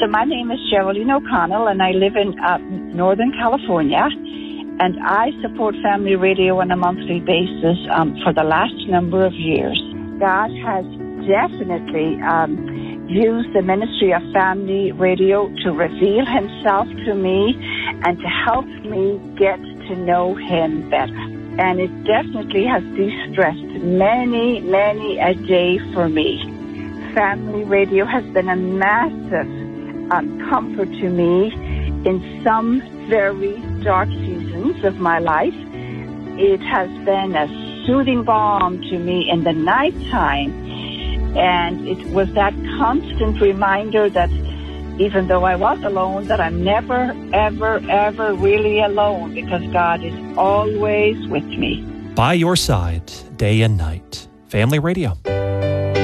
So my name is Geraldine O'Connell, and I live in Northern California. And I support Family Radio on a monthly basis for the last number of years. God has definitely used the ministry of Family Radio to reveal himself to me and to help me get to know him better. And it definitely has de-stressed many, many a day for me. Family Radio has been a massive comfort to me in some very dark seasons of my life. It has been a soothing balm to me in the nighttime. And it was that constant reminder that even though I was alone, that I'm never, ever, ever really alone, because God is always with me. By your side, day and night. Family Radio.